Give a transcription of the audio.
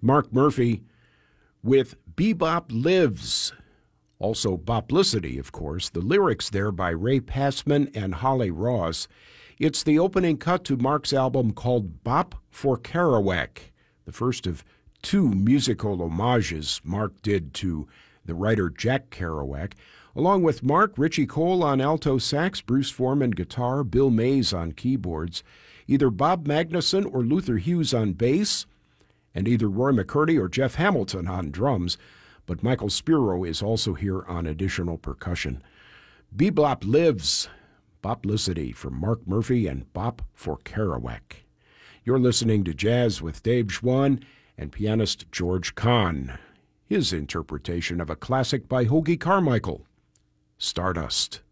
Mark Murphy with Bebop Lives. Also Boplicity, of course. The lyrics there by Ray Passman and Holly Ross. It's the opening cut to Mark's album called Bop for Kerouac, the first of two musical homages Mark did to the writer Jack Kerouac. Along with Mark, Richie Cole on alto sax, Bruce Foreman guitar, Bill Mays on keyboards, either Bob Magnuson or Luther Hughes on bass, and either Roy McCurdy or Jeff Hamilton on drums, but Michael Spiro is also here on additional percussion. Bebop Lives, Boplicity from Mark Murphy and Bop for Kerouac. You're listening to Jazz with Dave Schwann and pianist George Kahn. His interpretation of a classic by Hoagy Carmichael, Stardust.